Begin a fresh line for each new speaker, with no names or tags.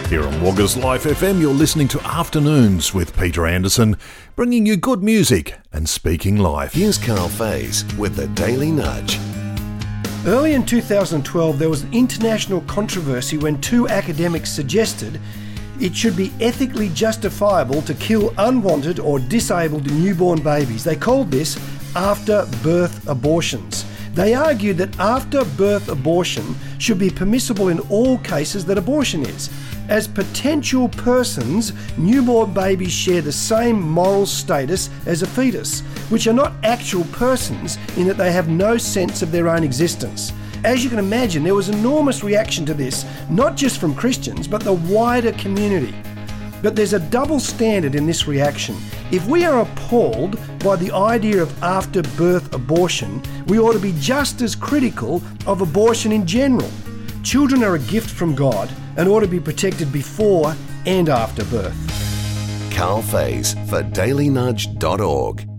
Here on Wagga's Life FM, you're listening to Afternoons with Peter Anderson, bringing you good music and speaking life.
Here's Carl Faze with the Daily Nudge.
Early in 2012, there was an international controversy when two academics suggested it should be ethically justifiable to kill unwanted or disabled newborn babies. They called this after-birth abortions. They argued that after-birth abortion should be permissible in all cases that abortion is. As potential persons, newborn babies share the same moral status as a fetus, which are not actual persons in that they have no sense of their own existence. As you can imagine, there was enormous reaction to this, not just from Christians, but the wider community. But there's a double standard in this reaction. If we are appalled by the idea of after-birth abortion, we ought to be just as critical of abortion in general. Children are a gift from God and ought to be protected before and after birth.
Carl Faze for dailynudge.org.